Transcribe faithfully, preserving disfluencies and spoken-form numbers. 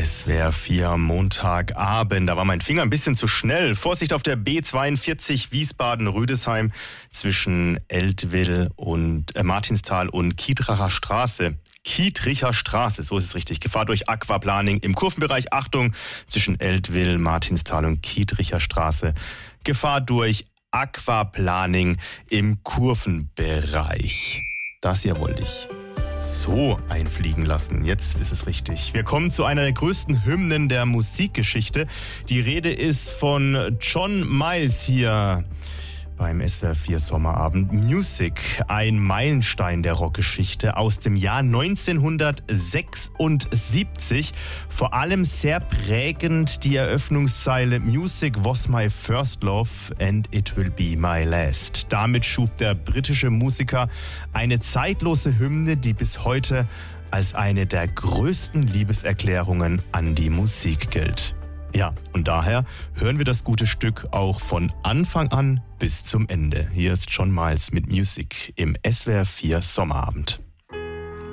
S W R vier Montagabend. Da war mein Finger ein bisschen zu schnell. Vorsicht auf der B zweiundvierzig Wiesbaden-Rüdesheim zwischen Eltville und äh, Martinsthal und Kietracher Straße. Kietricher Straße, so ist es richtig. Gefahr durch Aquaplaning im Kurvenbereich. Achtung, zwischen Eltville, Martinsthal und Kietricher Straße. Gefahr durch Aquaplaning im Kurvenbereich. Das hier wollte ich so einfliegen lassen. Jetzt ist es richtig. Wir kommen zu einer der größten Hymnen der Musikgeschichte. Die Rede ist von John Miles hier beim S W R vier Sommerabend. Music, ein Meilenstein der Rockgeschichte aus dem Jahr neunzehnhundertsechsundsiebzig. Vor allem sehr prägend die Eröffnungszeile Music was my first love and it will be my last. Damit schuf der britische Musiker eine zeitlose Hymne, die bis heute als eine der größten Liebeserklärungen an die Musik gilt. Ja, und daher hören wir das gute Stück auch von Anfang an bis zum Ende. Hier ist John Miles mit Music im S W R vier Sommerabend.